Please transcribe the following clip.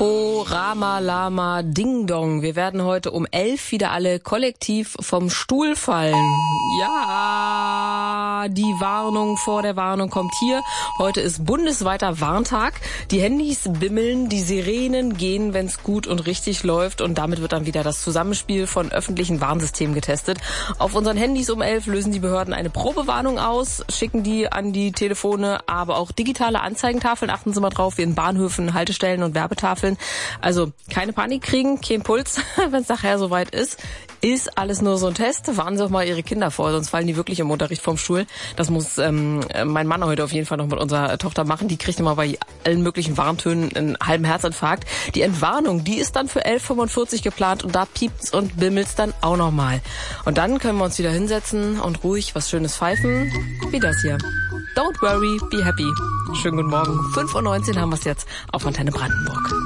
Apropos Rama, Lama, Ding Dong. Wir werden heute um 11 wieder alle kollektiv vom Stuhl fallen. Ja, die Warnung vor der Warnung kommt hier. Heute ist bundesweiter Warntag. Die Handys bimmeln, die Sirenen gehen, wenn es gut und richtig läuft. Und damit wird dann wieder das Zusammenspiel von öffentlichen Warnsystemen getestet. Auf unseren Handys um 11 lösen die Behörden eine Probewarnung aus, schicken die an die Telefone, aber auch digitale Anzeigentafeln. Achten Sie mal drauf, wie in Bahnhöfen, Haltestellen und Werbetafeln. Also keine Panik kriegen, kein Puls, wenn es nachher soweit ist. Ist alles nur so ein Test. Warnen Sie auch mal Ihre Kinder vor, sonst fallen die wirklich im Unterricht vom Stuhl. Das muss mein Mann heute auf jeden Fall noch mit unserer Tochter machen. Die kriegt immer bei allen möglichen Warntönen einen halben Herzinfarkt. Die Entwarnung, die ist dann für 11:45 Uhr geplant und da piept's und bimmelt's dann auch nochmal. Und dann können wir uns wieder hinsetzen und ruhig was Schönes pfeifen, wie das hier. Don't worry, be happy. Schönen guten Morgen. 5:19 Uhr haben wir es jetzt auf Antenne Brandenburg.